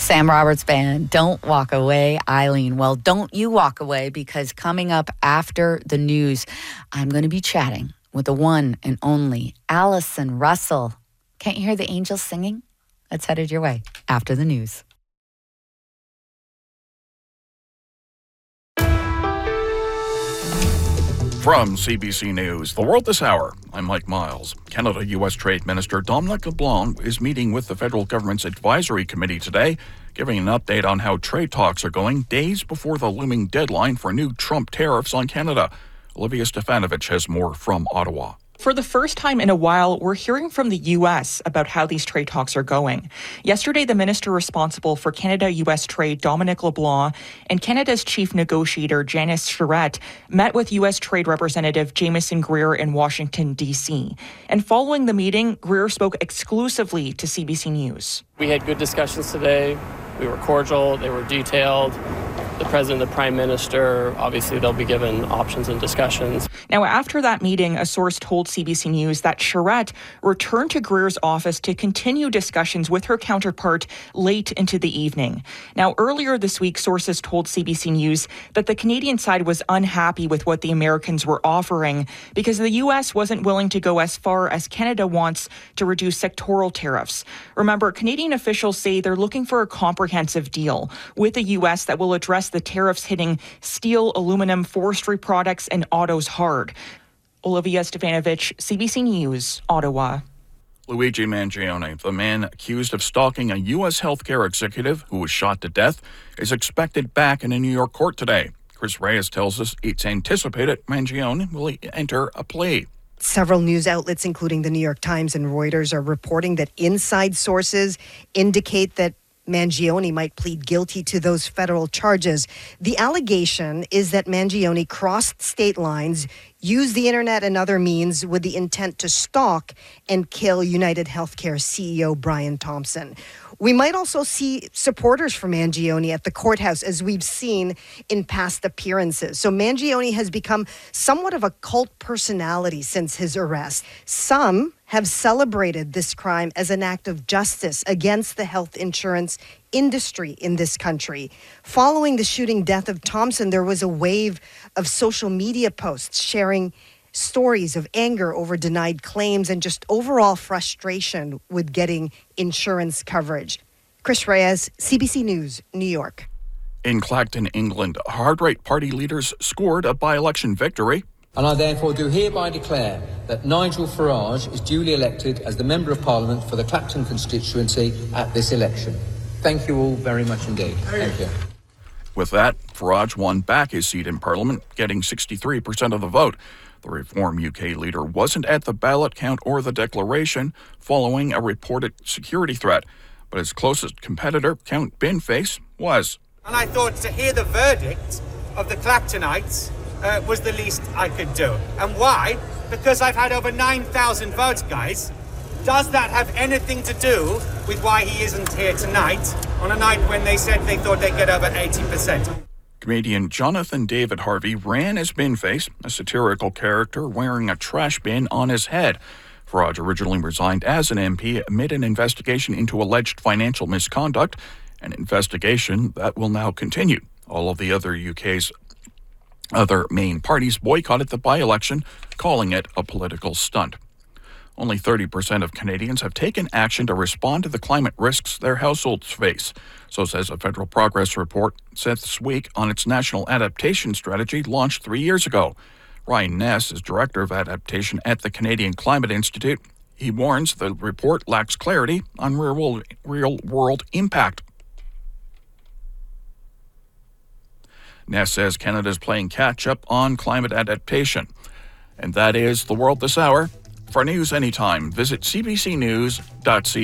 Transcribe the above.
Sam Roberts Band, Don't Walk Away, Eileen. Well, don't you walk away, because coming up after the news, I'm going to be chatting with the one and only Allison Russell. Can't you hear the angels singing? That's headed your way after the news. From CBC News, The World This Hour, I'm Mike Miles. Canada-U.S. Trade Minister Dominic LeBlanc is meeting with the federal government's advisory committee today, giving an update on how trade talks are going days before the looming deadline for new Trump tariffs on Canada. Olivia Stefanovich has more from Ottawa. For the first time in a while, we're hearing from the U.S. about how these trade talks are going. Yesterday, the minister responsible for Canada-U.S. trade, Dominic LeBlanc, and Canada's chief negotiator, Janice Charette, met with U.S. Trade Representative Jamieson Greer in Washington, D.C. And following the meeting, Greer spoke exclusively to CBC News. We had good discussions today. We were cordial. They were detailed. The president, the prime minister, obviously they'll be given options and discussions. Now, after that meeting, a source told CBC News that Charette returned to Greer's office to continue discussions with her counterpart late into the evening. Now, earlier this week, sources told CBC News that the Canadian side was unhappy with what the Americans were offering because the U.S. wasn't willing to go as far as Canada wants to reduce sectoral tariffs. Remember, Canadian officials say they're looking for a comprehensive deal with the U.S. that will address the tariffs hitting steel, aluminum, forestry products, and autos hard. Olivia Stefanovich, CBC News, Ottawa. Luigi Mangione, the man accused of stalking a U.S. healthcare executive who was shot to death, is expected back in a New York court today. Chris Reyes tells us it's anticipated Mangione will enter a plea. Several news outlets, including the New York Times and Reuters, are reporting that inside sources indicate that Mangione might plead guilty to those federal charges. The allegation is that Mangione crossed state lines, used the internet and other means with the intent to stalk and kill United Healthcare CEO Brian Thompson. We might also see supporters for Mangione at the courthouse, as we've seen in past appearances. So Mangione has become somewhat of a cult personality since his arrest. Some have celebrated this crime as an act of justice against the health insurance industry in this country. Following the shooting death of Thompson, there was a wave of social media posts sharing stories of anger over denied claims and just overall frustration with getting insurance coverage. Chris Reyes, CBC News, New York. In Clacton, England, hard-right party leaders scored a by-election victory. And I therefore do hereby declare that Nigel Farage is duly elected as the Member of Parliament for the Clacton constituency at this election. Thank you all very much indeed. Thank you. With that, Farage won back his seat in Parliament, getting 63% of the vote. The Reform UK leader wasn't at the ballot count or the declaration following a reported security threat, but his closest competitor, Count Binface, was. And I thought to hear the verdict of the Clactonites was the least I could do. And why? Because I've had over 9,000 votes, guys. Does that have anything to do with why he isn't here tonight, on a night when they said they thought they'd get over 80%? Comedian Jonathan David Harvey ran as Binface, a satirical character wearing a trash bin on his head. Farage originally resigned as an MP amid an investigation into alleged financial misconduct, an investigation that will now continue. All of the UK's other main parties boycotted the by-election, calling it a political stunt. Only 30% of Canadians have taken action to respond to the climate risks their households face. So says a federal progress report set this week on its national adaptation strategy launched 3 years ago. Ryan Ness is director of adaptation at the Canadian Climate Institute. He warns the report lacks clarity on real-world impact. Ness says Canada is playing catch-up on climate adaptation. And that is The World This Hour. For news anytime, visit cbcnews.ca.